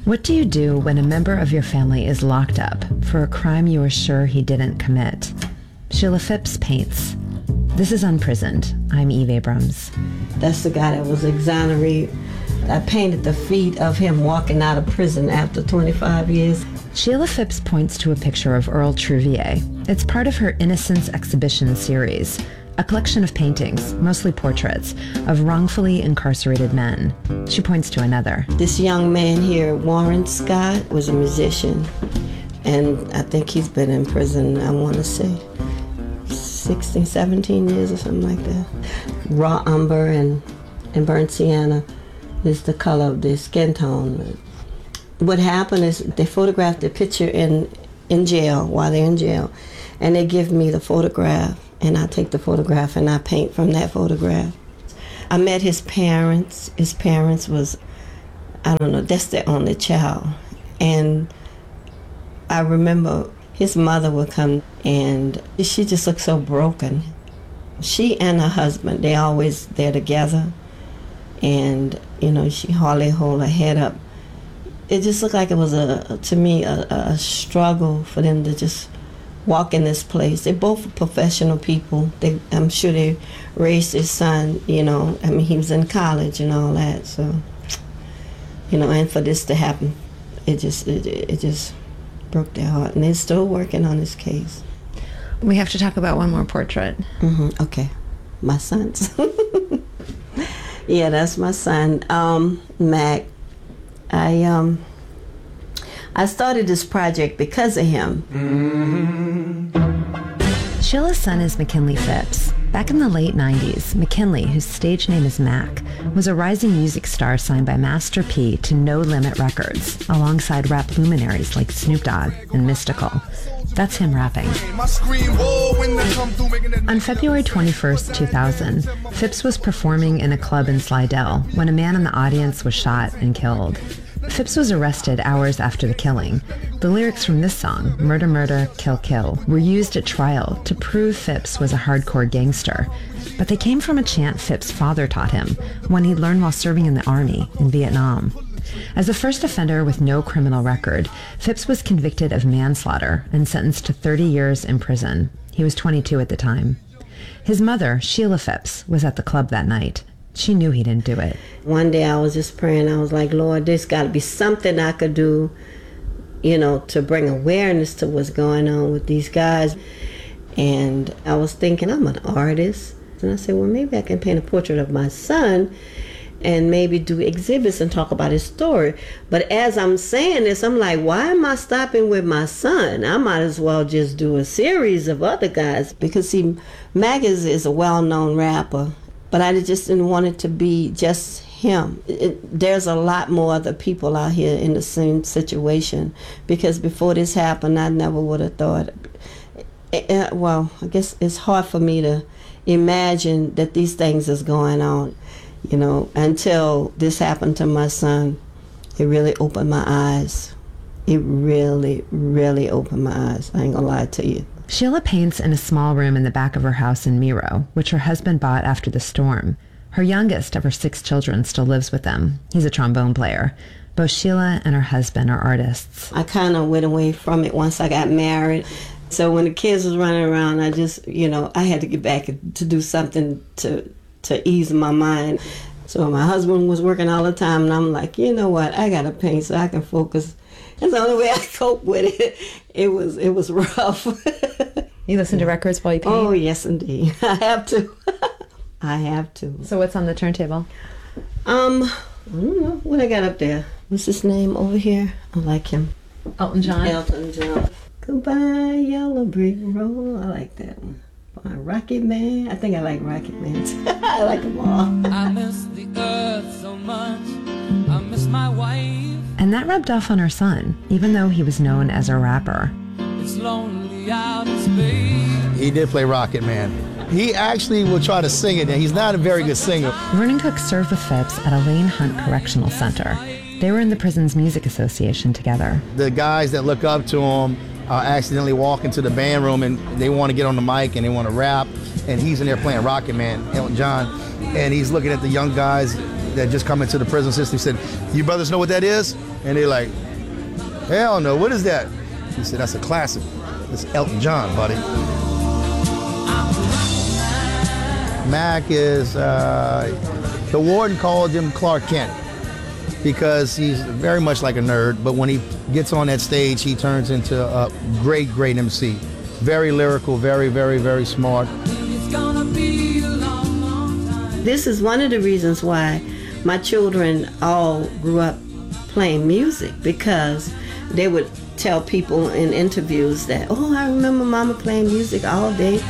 What do you do when a member of your family is locked up for a crime you are sure he didn't commit? Sheila Phipps paints. This is Unprisoned. I'm Eve Abrams. That's the guy that was exonerated. I painted the feet of him walking out of prison after 25 years. Sheila Phipps points to a picture of Earl Trouvier. It's part of her Innocence exhibition series, a collection of paintings, mostly portraits, of wrongfully incarcerated men. She points to another. This young man here, Warren Scott, was a musician, and I think he's been in prison, I want to say, 16, 17 years or something like that. Raw umber and burnt sienna is the color of the skin tone. What happened is they photographed the picture in jail, while they're in jail, and they give me the photograph, and I take the photograph and I paint from that photograph. I met his parents. His parents was, I don't know, that's their only child. And I remember his mother would come, and she just looked so broken. She and her husband, they always there together. And, you know, she hardly hold her head up. It just looked like it was, to me, a struggle for them to just walk in this place. They're both professional people. I'm sure they raised his son, you know. I mean, he was in college and all that. So, you know, and for this to happen, it just broke their heart. And they're still working on this case. We have to talk about one more portrait. Okay. My son's. Yeah, that's my son, Mac. I started this project because of him. Sheila's son is McKinley Phipps. Back in the late 90s, McKinley, whose stage name is Mac, was a rising music star signed by Master P to No Limit Records, alongside rap luminaries like Snoop Dogg and Mystical. That's him rapping. On February 21st, 2000, Phipps was performing in a club in Slidell when a man in the audience was shot and killed. Phipps was arrested hours after the killing. The lyrics from this song, Murder, Murder, Kill, Kill, were used at trial to prove Phipps was a hardcore gangster. But they came from a chant Phipps' father taught him, one he'd learned while serving in the Army in Vietnam. As a first offender with no criminal record, Phipps was convicted of manslaughter and sentenced to 30 years in prison. He was 22 at the time. His mother, Sheila Phipps, was at the club that night. She knew he didn't do it. One day I was just praying. I was like, Lord, there's got to be something I could do, you know, to bring awareness to what's going on with these guys. And I was thinking, I'm an artist. And I said, well, maybe I can paint a portrait of my son and maybe do exhibits and talk about his story. But as I'm saying this, I'm like, why am I stopping with my son? I might as well just do a series of other guys. Because, see, Mac is a well-known rapper. But I just didn't want it to be just him. There's a lot more other people out here in the same situation. Because before this happened, I never would have thought. Well, I guess it's hard for me to imagine that these things is going on. You know, until this happened to my son, it really opened my eyes. It really, really opened my eyes. I ain't gonna lie to you. Sheila paints in a small room in the back of her house in Miro, which her husband bought after the storm. Her youngest of her 6 children still lives with them. He's a trombone player. Both Sheila and her husband are artists. I kind of went away from it once I got married. So when the kids was running around, I just, you know, I had to get back to do something to ease my mind. So my husband was working all the time, and I'm like, you know what, I got to paint so I can focus. That's the only way I cope with it. It was rough. You listen to records while you paint? Oh, yes, indeed. I have to. I have to. So what's on the turntable? I don't know what I got up there. What's his name over here? I like him. Elton John? Elton John. Goodbye, Yellow Brick Road. I like that one. Rocket Man. I think I like Rocket Man. I like them all. I miss the earth so much. I miss my wife. And that rubbed off on her son, even though he was known as a rapper. It's lonely out in space. He did play Rocket Man. He actually will try to sing it, and he's not a very good singer. Vernon Cook served with Phipps at Elaine Hunt Correctional Center. They were in the prison's music association together. The guys that look up to him accidentally walk into the band room, and they want to get on the mic and they want to rap, and he's in there playing Rocket Man, Elton John, and he's looking at the young guys that just come into the prison system. He said, "You brothers know what that is?" And they're like, "Hell no, what is that?" He said, "That's a classic. It's Elton John, buddy." Mac is, the warden called him Clark Kent because he's very much like a nerd, but when he gets on that stage, he turns into a great MC. Very lyrical, very, very, very smart. This is one of the reasons why my children all grew up playing music, because they would tell people in interviews that, "Oh, I remember Mama playing music all day."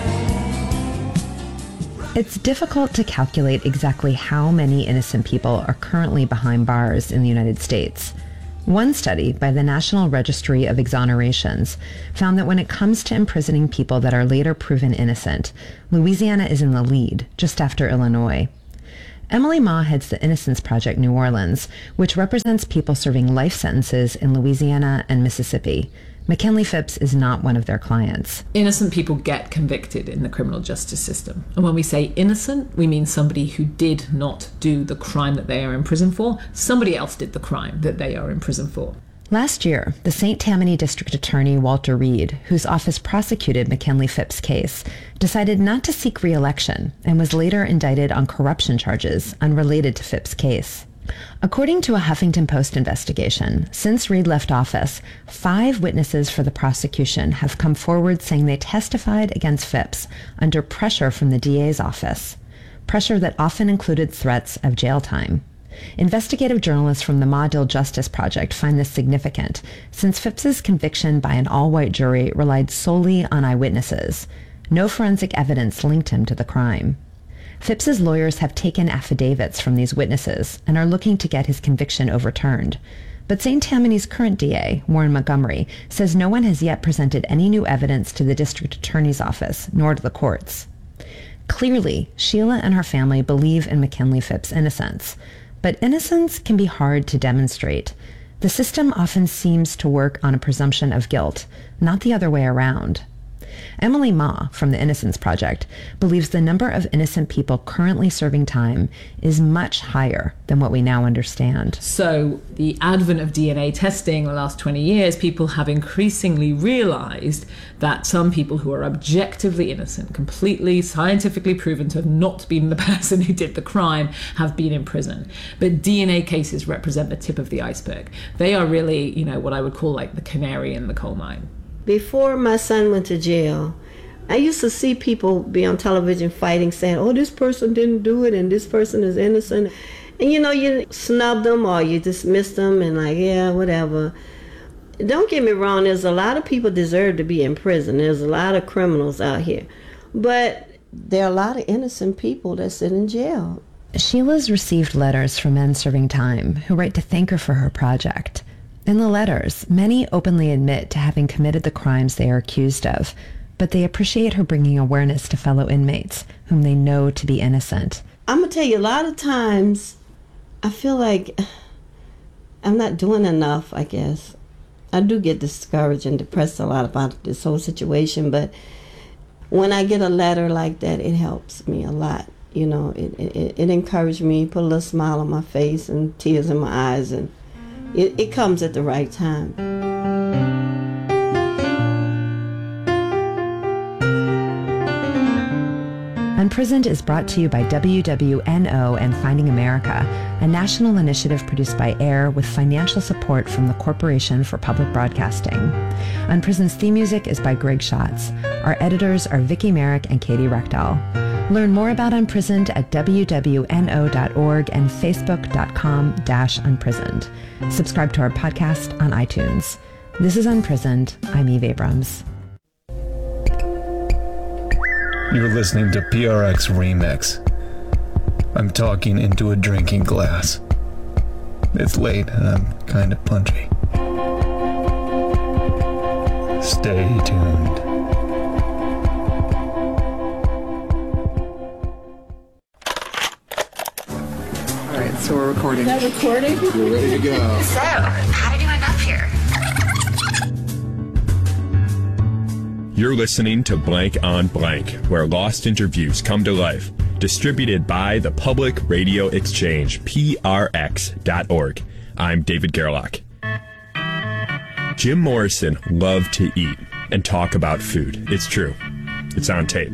It's difficult to calculate exactly how many innocent people are currently behind bars in the United States. One study by the National Registry of Exonerations found that when it comes to imprisoning people that are later proven innocent, Louisiana is in the lead, just after Illinois. Emily Ma heads the Innocence Project New Orleans, which represents people serving life sentences in Louisiana and Mississippi. McKinley Phipps is not one of their clients. Innocent people get convicted in the criminal justice system. And when we say innocent, we mean somebody who did not do the crime that they are in prison for. Somebody else did the crime that they are in prison for. Last year, the St. Tammany District Attorney Walter Reed, whose office prosecuted McKinley Phipps' case, decided not to seek re-election and was later indicted on corruption charges unrelated to Phipps' case. According to a Huffington Post investigation, since Reed left office, 5 witnesses for the prosecution have come forward saying they testified against Phipps under pressure from the DA's office, pressure that often included threats of jail time. Investigative journalists from the Madill Justice Project find this significant, since Phipps's conviction by an all-white jury relied solely on eyewitnesses. No forensic evidence linked him to the crime. Phipps's lawyers have taken affidavits from these witnesses and are looking to get his conviction overturned. But St. Tammany's current DA, Warren Montgomery, says no one has yet presented any new evidence to the district attorney's office, nor to the courts. Clearly, Sheila and her family believe in McKinley Phipps' innocence. But innocence can be hard to demonstrate. The system often seems to work on a presumption of guilt, not the other way around. Emily Ma from the Innocence Project believes the number of innocent people currently serving time is much higher than what we now understand. So the advent of DNA testing in the last 20 years, people have increasingly realized that some people who are objectively innocent, completely scientifically proven to have not been the person who did the crime, have been in prison. But DNA cases represent the tip of the iceberg. They are really, what I would call like the canary in the coal mine. Before my son went to jail, I used to see people be on television fighting, saying, "Oh, this person didn't do it and this person is innocent." And you snub them or you dismiss them and like, yeah, whatever. Don't get me wrong, there's a lot of people deserve to be in prison. There's a lot of criminals out here. But there are a lot of innocent people that sit in jail. Sheila's received letters from men serving time who write to thank her for her project. In the letters, many openly admit to having committed the crimes they are accused of, but they appreciate her bringing awareness to fellow inmates whom they know to be innocent. I'm going to tell you, a lot of times I feel like I'm not doing enough, I guess. I do get discouraged and depressed a lot about this whole situation, but when I get a letter like that, it helps me a lot. It encouraged me, put a little smile on my face and tears in my eyes, and it comes at the right time. Unprisoned is brought to you by WWNO and Finding America, a national initiative produced by AIR with financial support from the Corporation for Public Broadcasting. Unprisoned's theme music is by Greg Schatz. Our editors are Vicki Merrick and Katie Rechdahl. Learn more about Unprisoned at wwno.org and facebook.com/unprisoned. Subscribe to our podcast on iTunes. This is Unprisoned. I'm Eve Abrams. You're listening to PRX Remix. I'm talking into a drinking glass. It's late and I'm kind of punchy. Stay tuned. All right, so we're recording. Is that recording? We're ready to go. So, how did you end up here? You're listening to Blank on Blank, where lost interviews come to life Distributed by the Public Radio Exchange, prx.org. I'm David Gerlach. Jim Morrison loved to eat and talk about food. It's true. It's on tape.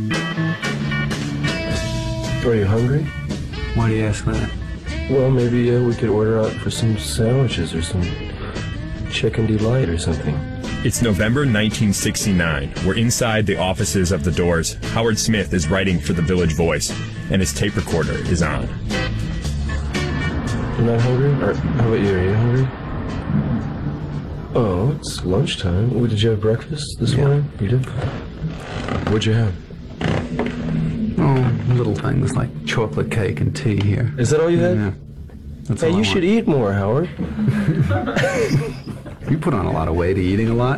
Are you hungry? Why do you ask that? Well, maybe we could order out for some sandwiches or some chicken delight or something. It's November 1969. We're inside the offices of The Doors. Howard Smith is writing for The Village Voice, and his tape recorder is on. You're not hungry? Or how about you? Are you hungry? Oh, it's lunchtime. Did you have breakfast this morning? You did? What'd you have? Oh, little things like chocolate cake and tea here. Is that all you had? Yeah. That's hey, all you I should want. eat more, Howard. You put on a lot of weight eating a lot.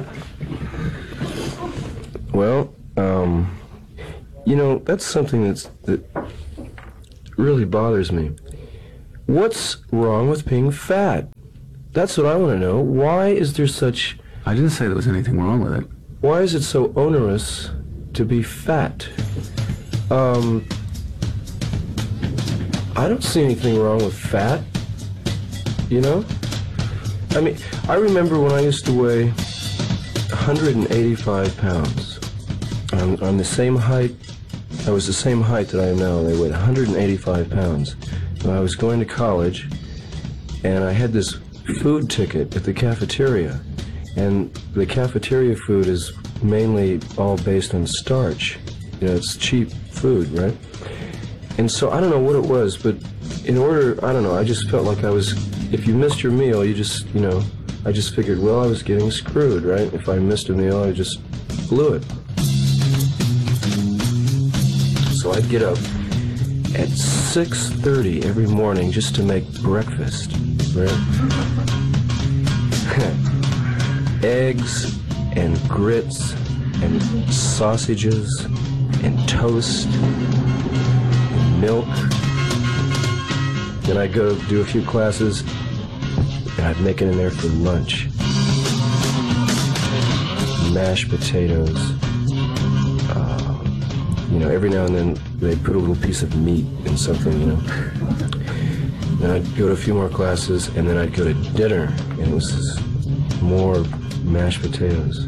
Well, you know, that's something that really bothers me. What's wrong with being fat? That's what I want to know. Why is there such... I didn't say there was anything wrong with it. Why is it so onerous to be fat? I don't see anything wrong with fat, you know? I mean, I remember when I used to weigh 185 pounds. I'm the same height. I was the same height that I am now. They weighed 185 pounds. And I was going to college, and I had this food ticket at the cafeteria. And the cafeteria food is mainly all based on starch. You know, it's cheap food, right? And so I don't know what it was, but in order, I don't know, I just felt like I was, if you missed your meal, you just, you know, I just figured, well, I was getting screwed, right? If I missed a meal, I just blew it. So I'd get up at 6:30 every morning just to make breakfast, right? Eggs and grits and sausages and toast and milk. Then I'd go do a few classes and I'd make it in there for lunch. Mashed potatoes. You know, every now and then they'd put a little piece of meat in something, you know. Then I'd go to a few more classes and then I'd go to dinner and it was more mashed potatoes.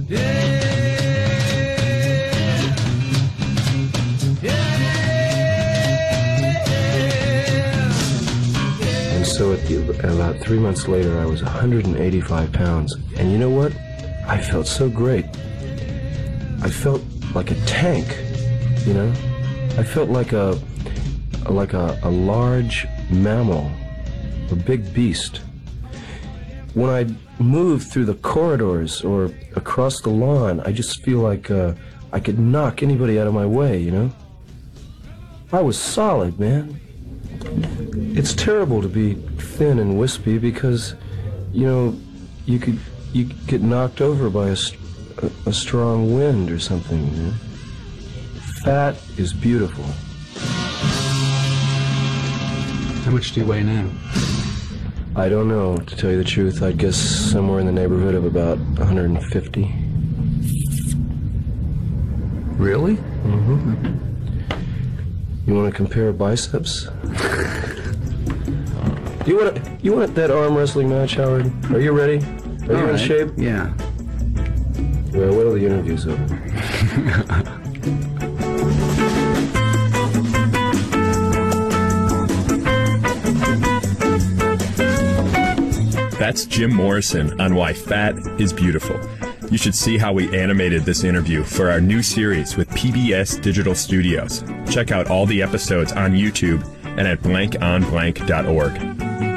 And so about 3 months later, I was 185 pounds. And you know what? I felt so great. I felt like a tank, you know? I felt like a large mammal, a big beast. When I move through the corridors or across the lawn, I just feel like I could knock anybody out of my way, you know? I was solid, man. It's terrible to be thin and wispy because, you know, you could get knocked over by a strong wind or something, you know? Fat is beautiful. How much do you weigh now? I don't know, to tell you the truth. I'd guess somewhere in the neighborhood of about 150. Really? Mm-hmm. You want to compare biceps? You want that arm wrestling match, Howard? Are you ready? Are you in shape? Yeah. Well, wait till the interview's over. That's Jim Morrison on why fat is beautiful. You should see how we animated this interview for our new series with PBS Digital Studios. Check out all the episodes on YouTube and at blankonblank.org.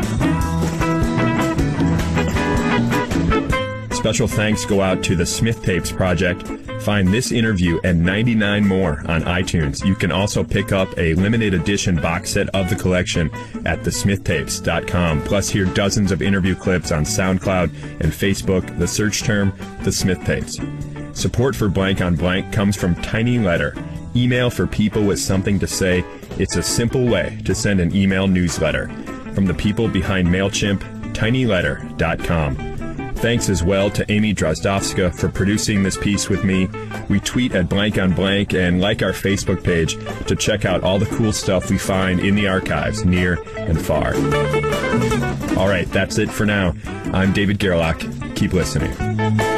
Special thanks go out to the Smith Tapes Project. Find this interview and 99 more on iTunes. You can also pick up a limited edition box set of the collection at thesmithtapes.com. Plus, hear dozens of interview clips on SoundCloud and Facebook. The search term, The Smith Tapes. Support for Blank on Blank comes from Tiny Letter. Email for people with something to say. It's a simple way to send an email newsletter. From the people behind MailChimp, tinyletter.com. Thanks as well to Amy Drozdowska for producing this piece with me. We tweet at Blank on Blank and like our Facebook page to check out all the cool stuff we find in the archives, near and far. All right, that's it for now. I'm David Gerlach. Keep listening.